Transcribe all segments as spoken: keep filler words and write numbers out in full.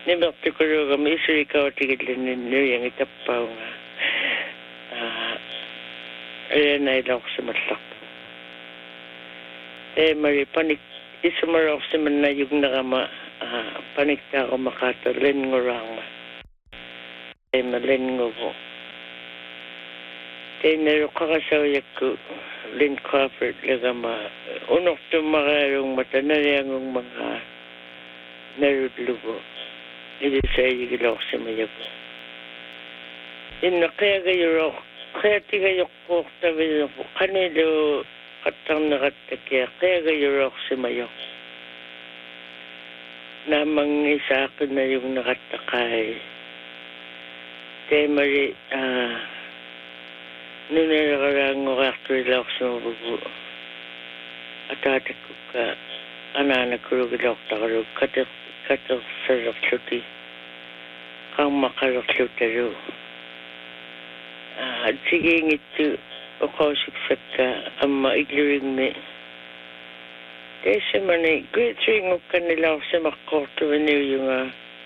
Nimekti ko rin kami isuri ka o tigil ninyo yung itapaw nga. Ayan na ilang ko sa matlak. Eh, mari, panik, isumara ko sa man na yung nakama, panik na ako makata, len ngo rang ma. Eh, malen ngo ko. Eh, nero kakasaw ko, Lynn Crawford, laga ma, unok tumakarong mata, nariyangong mga narudlubo. Hindi sa igilaw sa mayago. Ina, kaya kayo, kaya tigayo ko, tabi na po, kanilo katang nakatakya, kaya kayo sa mayago. Namang isa akin na yung nakatakay. Kaya mali, ah, nung narakarang ko actually lang sa mabubu. At ate ko ka, ananak ko rin ako takarog, katak, katak sa raksuti. Kang makaraksuti rin. At sige ngito, o kausiksak ka, ang maigluring me. Kaya siya man eh, great ring o kanila ako sa makorto niyo yung ah,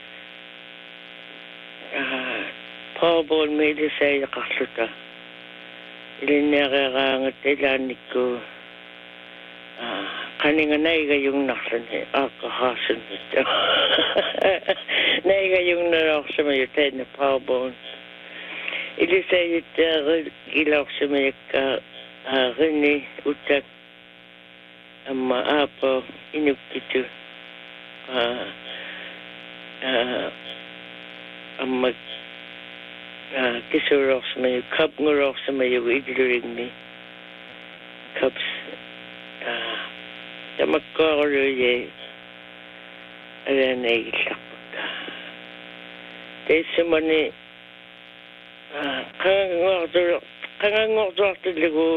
uh, Powerball may desay na kakluta. Ilin niya kakangat ilanik ko. Uh, kaninga na iga yung naksan eh. Ah, kakasan nito. Na iga yung narak sa mayo tayo na Powerball. Ili sa ito ilaw sa mayo ka uh, rini utak ang maapo inukito. Uh, uh, ang mag Uh, kisuro sa mayo, cup nguro sa mayo, igluring ni. Cups, ah, tamak ko ako rin, alam na igislakot ka. Kaya sa mani, ah, kangangok doon ako ligo,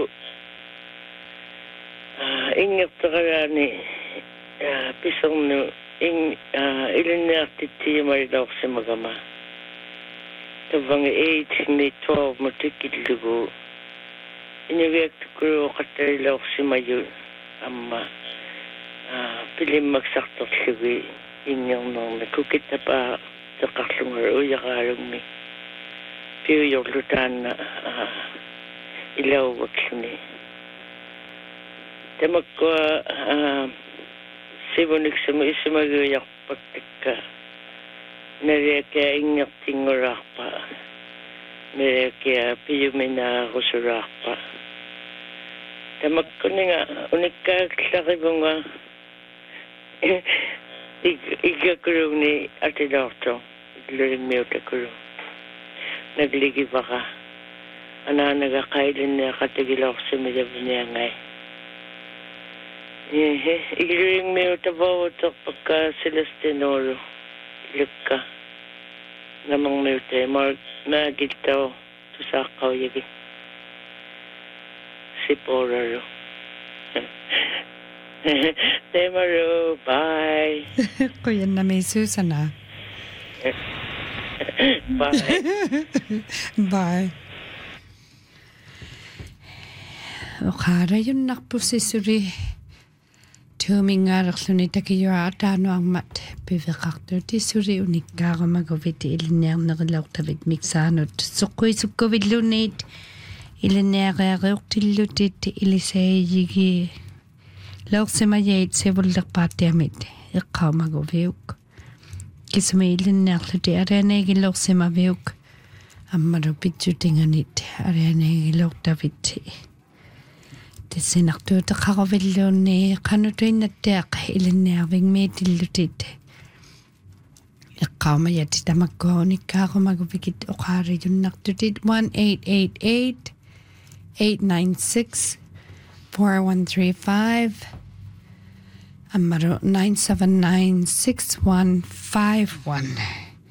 ah, ingap na karani, ah, pisong no, ing, ah, ilan na titi marilaw sa magama. Tabang eight, may twelve, matikid lugo. Inibiyag ko katarilaw si Mayo, ama. Uh, pilim magsaktok siwi. Inyong nung nakukita pa sa kaklungar o yakarong mi. Piyo yung lutan na uh, ilaw wag suni. Tamag ko, uh, sibunik sa mo isimagayak pagtika. Nere kaya ingak tingurak pa. Nere kaya piyumina ako surak pa. Tamag ko na nga, unik ka laki mo nga. Igagurong ni Ate Doctor. Igluring mo ito kurong. Nagligi ba ka? Ana nagakailan na katigil ako sa medyabi niya ngay. Igluring mo ito ba ito pagka Celestinoro. Luka namang may ute mark na gitaw to sa kaw yagi si Poraro. Temaro, bye. Kuya na may Susan ah. Bye. Bye. Okara yun nakpo si Suri. Tumingarak lunit akiyo atano ang mat bivakaktor ti suri unikara magovit ilinер naglaw tabit mixanot sukoy sukovid lunit ilinер arok tilutit ilisay yigi law semayait sevuldak patiamit ikaw magoviuk kisumay ilinер luti arena gilaw semaviuk ammarupit jutinganit arena gilaw tabit Sinakto ta kakavillo ni kanutoy na tiyak ilinnerving may tilutit. Ikaw mayati ta magkaunik ka ako magubigit o kari yung naktutit one eight eight eight, eight nine six, four one three five Amaro nine seven nine, six one five one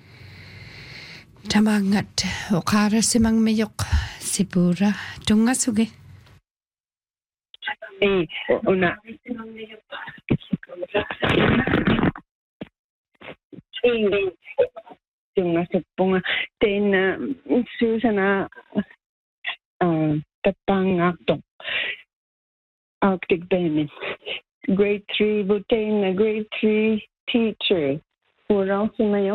Tamangat o kara simang mayok sipura tungasugi. Eh, una. Eh, yung nasa punga. Then, uh, Susan, uh, tapang acto. Arctic Benin. Grade three, butain na grade three teacher. Kurang si Mayo.